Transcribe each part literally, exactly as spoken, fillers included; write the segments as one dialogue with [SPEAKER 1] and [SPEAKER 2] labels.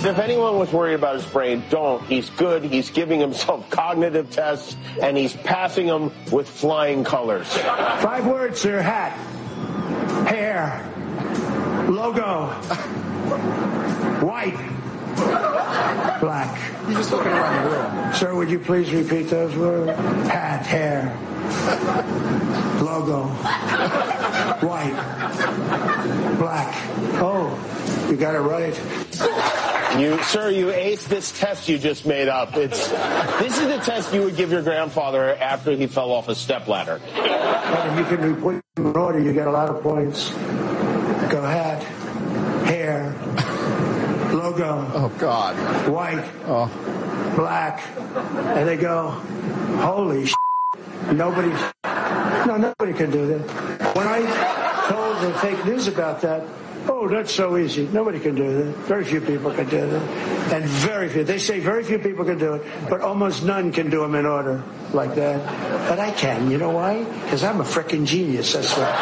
[SPEAKER 1] If anyone was worried about his brain, don't. He's good. He's giving himself cognitive tests, and he's passing them with flying colors.
[SPEAKER 2] Five words, sir. Hat. Hair. Logo. White. Black.
[SPEAKER 3] You're just looking around the room.
[SPEAKER 2] Sir, would you please repeat those words? Hat. Hair. Logo. White. Black. Oh, you got it right.
[SPEAKER 1] You, sir, you aced this test you just made up. It's this is the test you would give your grandfather after he fell off a stepladder.
[SPEAKER 2] Well, you can report in order. You get a lot of points. Go hat, hair, logo.
[SPEAKER 3] Oh God.
[SPEAKER 2] White.
[SPEAKER 3] Oh.
[SPEAKER 2] Black. And they go, holy shit. Nobody. No, nobody can do that. When I told the fake news about that. Oh, that's so easy. Nobody can do that. Very few people can do that. And very few. They say very few people can do it, but almost none can do them in order like that. But I can. You know why? Because I'm a frickin' genius. That's why.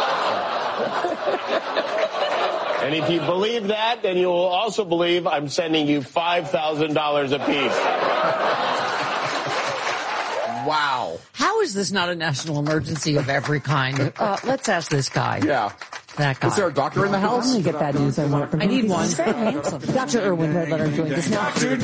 [SPEAKER 1] And if you believe that, then you will also believe I'm sending you five thousand dollars apiece.
[SPEAKER 4] Wow. How is this not a national emergency of every kind? Uh, let's ask this guy.
[SPEAKER 3] Yeah.
[SPEAKER 4] That guy.
[SPEAKER 3] Is there a doctor in the house?
[SPEAKER 5] I'm going to get bad news. I want from
[SPEAKER 4] I need one.
[SPEAKER 5] Doctor Irwin Red Letter joins us now.